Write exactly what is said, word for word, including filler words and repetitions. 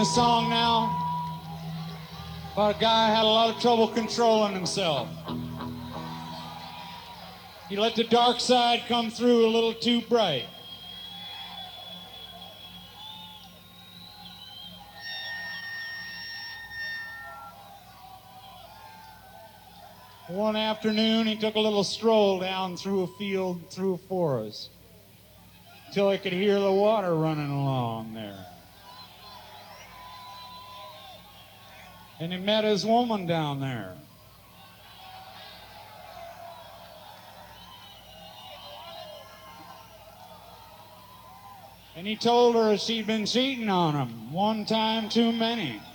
a song now about a guy who had a lot of trouble controlling himself. He let the dark side come through a little too bright. One afternoon, he took a little stroll down through a field, through a forest, till he could hear the water running along there. And he met his woman down there. And he told her she'd been cheating on him one time too many.